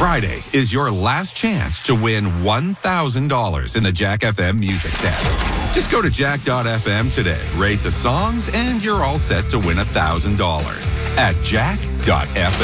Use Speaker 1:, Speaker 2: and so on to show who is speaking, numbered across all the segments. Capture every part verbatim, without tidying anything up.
Speaker 1: Friday is your last chance to win one thousand dollars in the Jack F M Music Tab. Just go to jack dot f m today, rate the songs, and you're all set to win one thousand dollars at jack dot f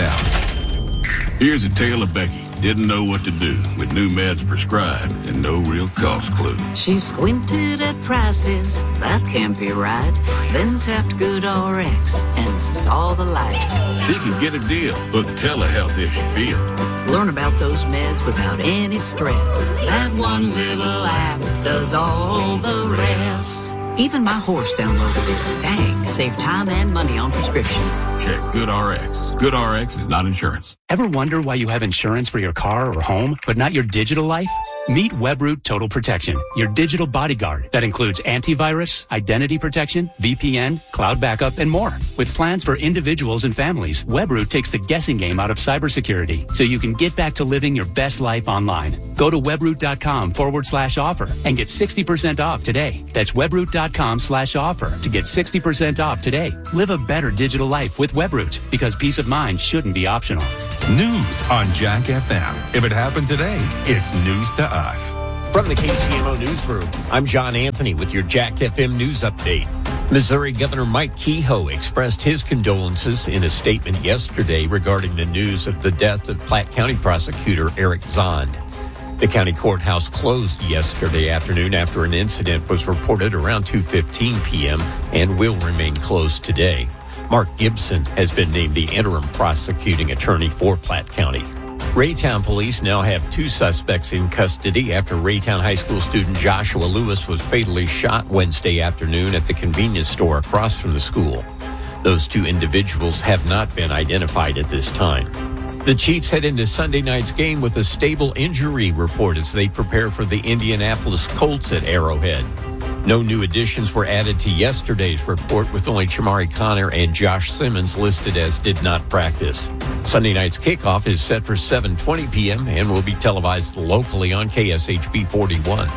Speaker 1: m.
Speaker 2: Here's a tale of Becky. Didn't know what to do with new meds prescribed and no real cost clue.
Speaker 3: She squinted at prices, that can't be right. Then tapped Good R X and saw the light.
Speaker 2: She could get a deal. Book telehealth if she feels.
Speaker 3: Learn about those meds without any stress. That one little app does all the rest. Even my horse downloaded it. Dang, save time and money on prescriptions.
Speaker 2: Check Good R X. Good R X is not insurance.
Speaker 4: Ever wonder why you have insurance for your car or home, but not your digital life? Meet Webroot Total Protection, your digital bodyguard that includes antivirus, identity protection, V P N, cloud backup, and more. With plans for individuals and families, Webroot takes the guessing game out of cybersecurity so you can get back to living your best life online. Go to webroot.com forward slash offer and get sixty percent off today. That's webroot.com slash offer to get sixty percent off today. Live a better digital life with Webroot because peace of mind shouldn't be optional.
Speaker 1: News on Jack F M. If it happened today, it's news to us.
Speaker 5: From the K C M O Newsroom, I'm John Anthony with your Jack F M News Update. Missouri Governor Mike Kehoe expressed his condolences in a statement yesterday regarding the news of the death of Platte County prosecutor Eric Zond. The county courthouse closed yesterday afternoon after an incident was reported around two fifteen p.m. and will remain closed today. Mark Gibson has been named the interim prosecuting attorney for Platte County. Raytown police now have two suspects in custody after Raytown High School student Joshua Lewis was fatally shot Wednesday afternoon at the convenience store across from the school. Those two individuals have not been identified at this time. The Chiefs head into Sunday night's game with a stable injury report as they prepare for the Indianapolis Colts at Arrowhead. No new additions were added to yesterday's report, with only Chamari Connor and Josh Simmons listed as did not practice. Sunday night's kickoff is set for seven twenty p.m. and will be televised locally on K S H B forty-one.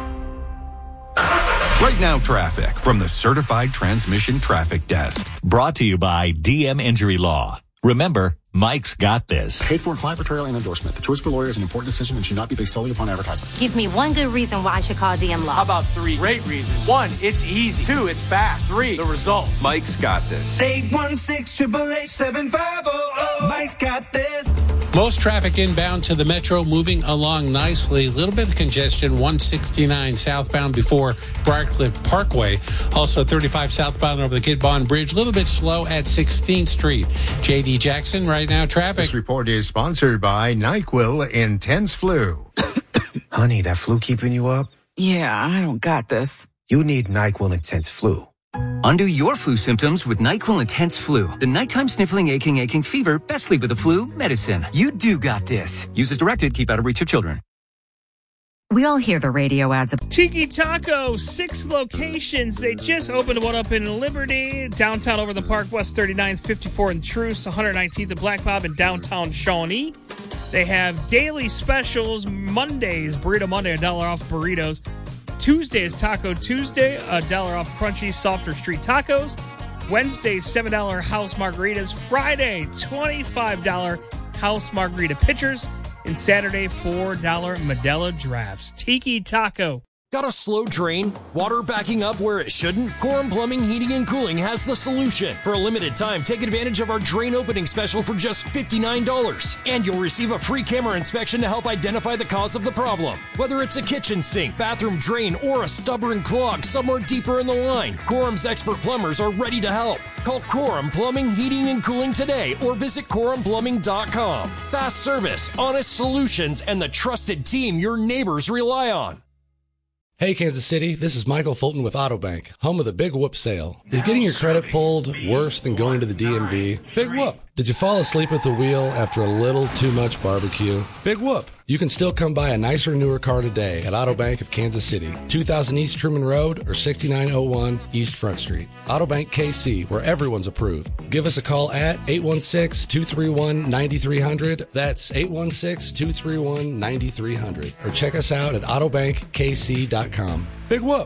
Speaker 1: Right now, traffic from the Certified Transmission Traffic Desk.
Speaker 6: Brought to you by D M Injury Law. Remember, Mike's got this.
Speaker 7: Paid for in client portrayal and endorsement. The choice of a lawyer is an important decision and should not be based solely upon advertisements.
Speaker 8: Give me one good reason why I should call D M Law.
Speaker 9: How about three great reasons? One, it's easy. Two, it's fast. Three, the results.
Speaker 10: Mike's got this.
Speaker 11: eight one six, eight eight eight, seven five zero zero. Mike's got this.
Speaker 12: Most traffic inbound to the metro moving along nicely. A little bit of congestion, one sixty-nine southbound before Briarcliff Parkway. Also thirty-five southbound over the Kid Bond Bridge. A little bit slow at sixteenth Street. J D Jackson, right now, traffic.
Speaker 13: This report is sponsored by NyQuil Intense Flu.
Speaker 14: Honey, that flu keeping you up?
Speaker 15: Yeah, I don't got this.
Speaker 14: You need NyQuil Intense Flu.
Speaker 16: Undo your flu symptoms with NyQuil Intense Flu. The nighttime sniffling, aching, aching fever. Best sleep with the flu medicine. You do got this. Use as directed. Keep out of reach of children.
Speaker 17: We all hear the radio ads.
Speaker 18: Tiki Taco, six locations. They just opened one up in Liberty, downtown over the park, West thirty-ninth, fifty-four in Truce, one nineteenth at Black Bob in downtown Shawnee. They have daily specials. Mondays, Burrito Monday, a dollar off burritos. Tuesday is Taco Tuesday, a dollar off crunchy, softer street tacos. Wednesday, seven dollars house margaritas. Friday, twenty-five dollars house margarita pitchers. And Saturday, four dollars Modelo drafts. Tiki Taco.
Speaker 19: Got a slow drain? Water backing up where it shouldn't? Coram Plumbing, Heating, and Cooling has the solution. For a limited time, take advantage of our drain opening special for just fifty-nine dollars. And you'll receive a free camera inspection to help identify the cause of the problem. Whether it's a kitchen sink, bathroom drain, or a stubborn clog somewhere deeper in the line, Coram's expert plumbers are ready to help. Call Coram Plumbing, Heating, and Cooling today or visit coram plumbing dot com. Fast service, honest solutions, and the trusted team your neighbors rely on.
Speaker 20: Hey, Kansas City, this is Michael Fulton with Autobank, home of the Big Whoop sale. Is getting your credit pulled worse than going to the D M V? Big Whoop. Did you fall asleep at the wheel after a little too much barbecue? Big Whoop. You can still come buy a nicer, newer car today at Autobank of Kansas City, two thousand East Truman Road or sixty-nine oh one East Front Street. Autobank K C, where everyone's approved. Give us a call at eight one six, two three one, nine three zero zero. That's eight one six, two three one, nine three zero zero. Or check us out at autobank k c dot com. Big Whoop.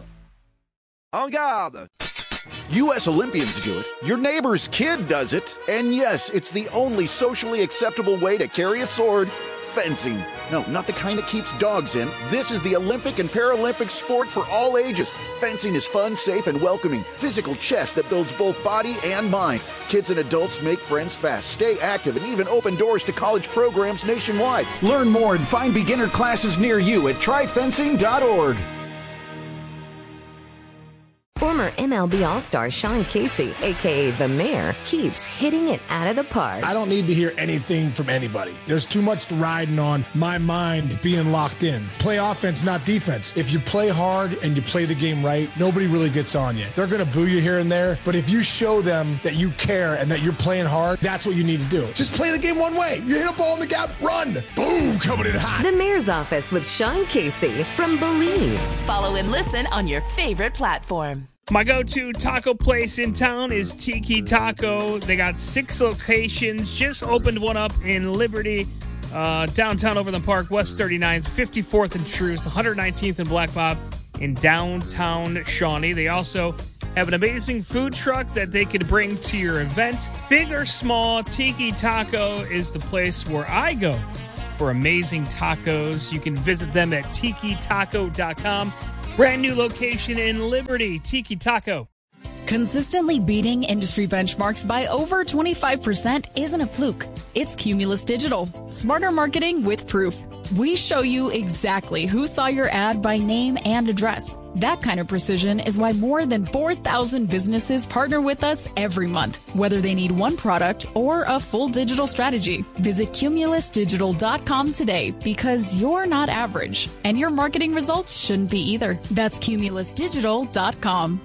Speaker 10: En garde. U S Olympians do it. Your neighbor's kid does it. And yes, it's the only socially acceptable way to carry a sword fencing. No, not the kind that keeps dogs in. This is the Olympic and Paralympic sport for all ages. Fencing is fun, safe, and welcoming. Physical chess that builds both body and mind. Kids and adults make friends fast, stay active, and even open doors to college programs nationwide. Learn more and find beginner classes near you at try fencing dot org.
Speaker 21: Former M L B All-Star Sean Casey, a k a. The Mayor, keeps hitting it out of the park.
Speaker 22: I don't need to hear anything from anybody. There's too much riding on my mind being locked in. Play offense, not defense. If you play hard and you play the game right, nobody really gets on you. They're going to boo you here and there, but if you show them that you care and that you're playing hard, that's what you need to do. Just play the game one way. You hit a ball in the gap, run. Boom, coming in hot.
Speaker 21: The Mayor's Office with Sean Casey from Believe.
Speaker 23: Follow and listen on your favorite platform.
Speaker 18: My go-to taco place in town is Tiki Taco. They got six locations. Just opened one up in Liberty, uh, downtown Overland Park, West thirty-ninth, fifty-fourth and Troost, one hundred nineteenth and Black Bob in downtown Shawnee. They also have an amazing food truck that they could bring to your event. Big or small, Tiki Taco is the place where I go for amazing tacos. You can visit them at tiki taco dot com. Brand new location in Liberty, Tiki Taco.
Speaker 24: Consistently beating industry benchmarks by over twenty-five percent isn't a fluke. It's Cumulus Digital. Smarter marketing with proof. We show you exactly who saw your ad by name and address. That kind of precision is why more than four thousand businesses partner with us every month, whether they need one product or a full digital strategy. Visit cumulus digital dot com today because you're not average, and your marketing results shouldn't be either. That's cumulus digital dot com.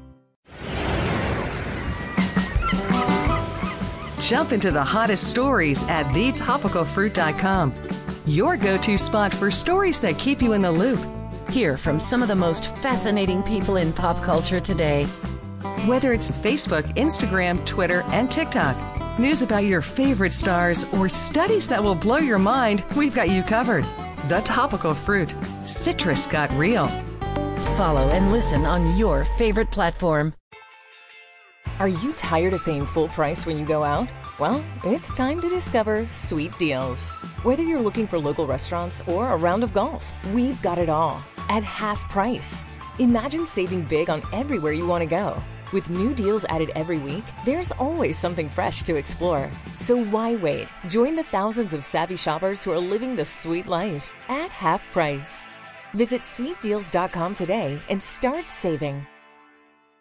Speaker 25: Jump into the hottest stories at the topical fruit dot com. Your go-to spot for stories that keep you in the loop. Hear from some of the most fascinating people in pop culture today. Whether it's Facebook, Instagram, Twitter, and TikTok, news about your favorite stars, or studies that will blow your mind, we've got you covered. The Topical Fruit. Citrus got real.
Speaker 23: Follow and listen on your favorite platform. Are you tired of paying full price when you go out? Well, it's time to discover Sweet Deals. Whether you're looking for local restaurants or a round of golf, we've got it all at half price. Imagine saving big on everywhere you want to go. With new deals added every week, there's always something fresh to explore. So why wait? Join the thousands of savvy shoppers who are living the sweet life at half price. Visit sweet deals dot com today and start saving.